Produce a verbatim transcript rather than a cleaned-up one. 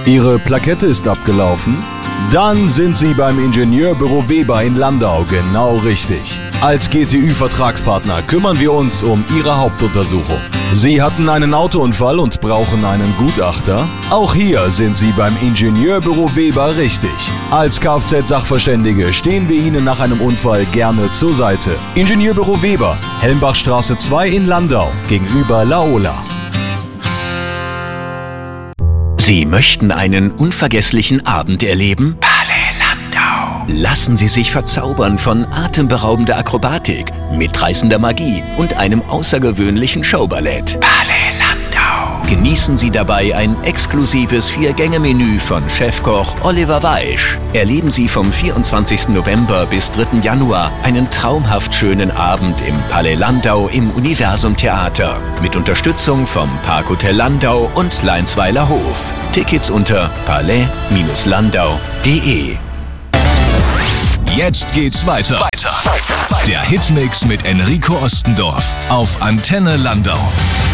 Ihre Plakette ist abgelaufen? Dann sind Sie beim Ingenieurbüro Weber in Landau genau richtig. Als G T Ü-Vertragspartner kümmern wir uns um Ihre Hauptuntersuchung. Sie hatten einen Autounfall und brauchen einen Gutachter? Auch hier sind Sie beim Ingenieurbüro Weber richtig. Als Kfz-Sachverständige stehen wir Ihnen nach einem Unfall gerne zur Seite. Ingenieurbüro Weber, Helmbachstraße zwei in Landau, gegenüber Laola. Sie möchten einen unvergesslichen Abend erleben? Palais Landau. Lassen Sie sich verzaubern von atemberaubender Akrobatik, mitreißender Magie und einem außergewöhnlichen Showballett. Palais Landau. Genießen Sie dabei ein exklusives Vier-Gänge-Menü von Chefkoch Oliver Weisch. Erleben Sie vom vierundzwanzigsten November bis dritten Januar einen traumhaft schönen Abend im Palais Landau im Universum Theater. Mit Unterstützung vom Parkhotel Landau und Leinsweiler Hof. Tickets unter palais landau punkt de. Jetzt geht's weiter. weiter. Der Hitmix mit Enrico Ostendorf auf Antenne Landau.